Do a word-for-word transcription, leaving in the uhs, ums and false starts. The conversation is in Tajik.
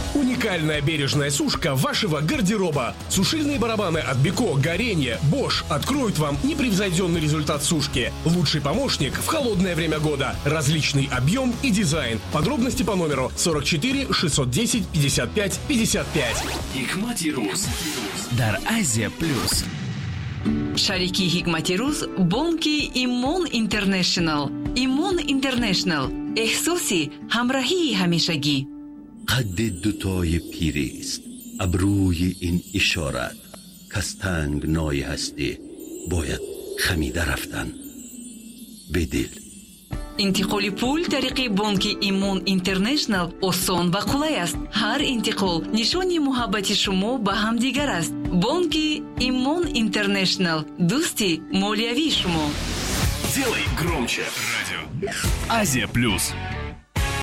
Уникальная бережная сушка вашего гардероба. Сушильные барабаны от Беко, Горение, Bosch откроют вам непревзойденный результат сушки. Лучший помощник в холодное время года. Различный объем и дизайн. Подробности по номеру сорок четыре шестьсот десять пятьдесят пять пятьдесят пять. Hikmati Ruz дар Азия Плюс. Шарики Hikmati Ruz бонки Имон Интернешнл. Имон Интернешнл. احساسی همراهی همیشگی. قد دوتای پیریست ابروی این اشارت کستنگ نای هستی باید خمیده رفتن به دل. انتقال پول طریق بانک ایمون اینترنشنل آسان و قلای است. هر انتقال نشانی محبت شما به هم دیگر است. بانک ایمون اینترنشنل دوستی مالیوی شما. Делай громче радио. Азия Плюс.